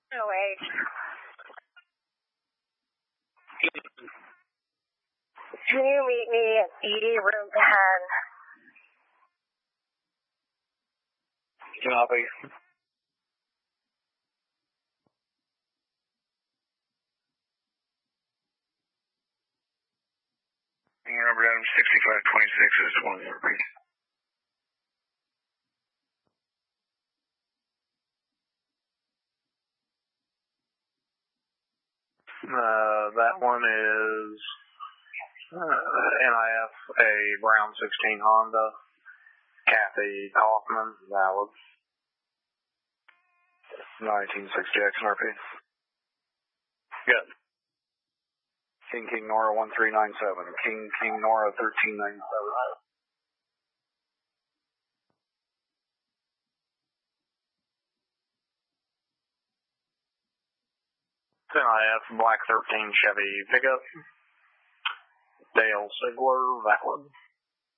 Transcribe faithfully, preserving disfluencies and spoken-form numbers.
Oh, wait. Can you meet me at Edie, room ten? Copy. Robert Adams, sixty-five twenty-six is one more, please. Uh, that one is uh, N I F, a Brown sixteen Honda. Kathy Hoffman, valid. nineteen sixty X N R P. Good. King King Nora one three nine seven. King King Nora thirteen ninety-seven. N I F Black thirteen Chevy pickup. Dale Sigler, valid.